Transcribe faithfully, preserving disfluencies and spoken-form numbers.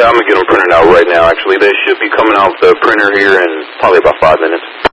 Yeah, I'm going to get them printed out right now, actually. They should be coming out the printer here in probably about five minutes.